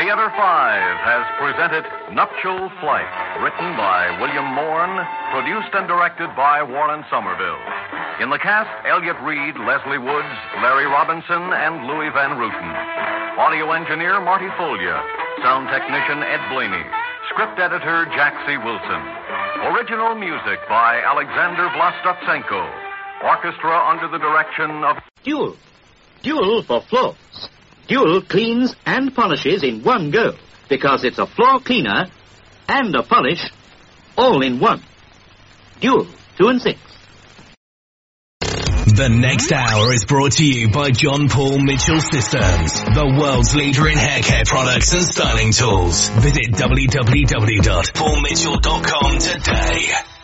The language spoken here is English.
Theater 5 has presented Nuptial Flight, written by William Morn, produced and directed by Warren Somerville. In the cast, Elliott Reed, Leslie Woods, Larry Robinson, and Louis Van Ruten. Audio engineer, Marty Folya. Sound technician, Ed Blaney. Script editor, Jack C. Wilson. Original music by Alexander Vlastotsenko. Orchestra under the direction of... Dual. Dual for floors. Dual cleans and polishes in one go, because it's a floor cleaner and a polish all in one. Dual 2 and 6. The next hour is brought to you by John Paul Mitchell Systems, the world's leader in hair care products and styling tools. Visit www.paulmitchell.com today.